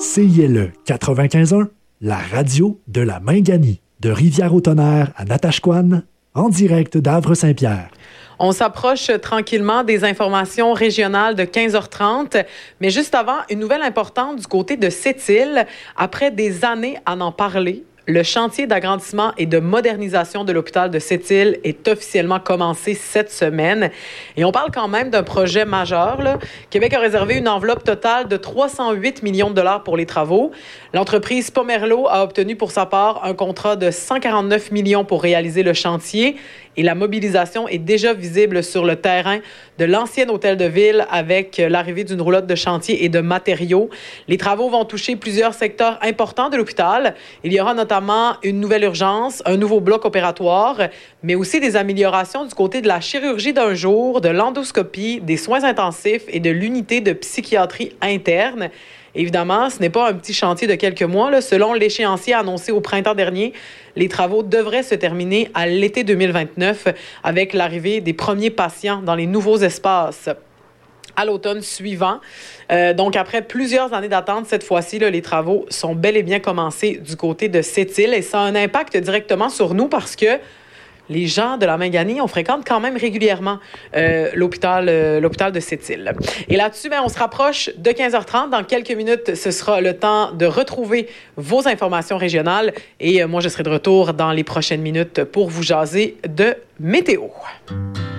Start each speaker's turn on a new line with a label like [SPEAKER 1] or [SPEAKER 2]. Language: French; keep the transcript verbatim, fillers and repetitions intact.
[SPEAKER 1] C I L E quatre-vingt-quinze point un, la radio de la Mingani, de Rivière-au-Tonnerre à Natashquan, en direct d'Havre-Saint-Pierre.
[SPEAKER 2] On s'approche tranquillement des informations régionales de quinze heures trente, mais juste avant, une nouvelle importante du côté de Sept-Îles. Après des années à en parler, le chantier d'agrandissement et de modernisation de l'hôpital de Sept-Îles est officiellement commencé cette semaine. Et on parle quand même d'un projet majeur, là. Québec a réservé une enveloppe totale de trois cent huit millions de dollars pour les travaux. L'entreprise Pomerleau a obtenu pour sa part un contrat de cent quarante-neuf millions pour réaliser le chantier. Et la mobilisation est déjà visible sur le terrain de l'ancien hôtel de ville avec l'arrivée d'une roulotte de chantier et de matériaux. Les travaux vont toucher plusieurs secteurs importants de l'hôpital. Il y aura notamment une nouvelle urgence, un nouveau bloc opératoire, mais aussi des améliorations du côté de la chirurgie d'un jour, de l'endoscopie, des soins intensifs et de l'unité de psychiatrie interne. Évidemment, ce n'est pas un petit chantier de quelques mois, là. Selon l'échéancier annoncé au printemps dernier, les travaux devraient se terminer à l'été deux mille vingt-neuf avec l'arrivée des premiers patients dans les nouveaux espaces à l'automne suivant. Euh, donc, après plusieurs années d'attente, cette fois-ci, là, les travaux sont bel et bien commencés du côté de Sept-Îles et ça a un impact directement sur nous parce que les gens de la Mingani, on fréquente quand même régulièrement euh, l'hôpital, euh, l'hôpital de Sept-Îles. Et là-dessus, ben, on se rapproche de quinze heures trente. Dans quelques minutes, ce sera le temps de retrouver vos informations régionales. Et euh, moi, je serai de retour dans les prochaines minutes pour vous jaser de météo.